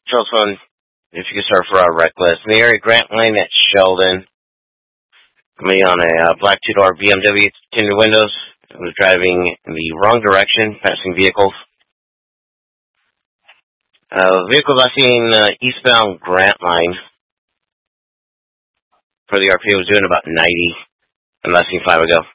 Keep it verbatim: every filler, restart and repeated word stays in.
telephone, if you could start for our reckless. In the area Grant Lane at Sheldon. Me on a uh, black two-door B M W, tinted windows. I was driving in the wrong direction, passing vehicles. Uh, vehicle last seen uh, eastbound Grant Line. For the R P O was doing about ninety, and last seen five ago.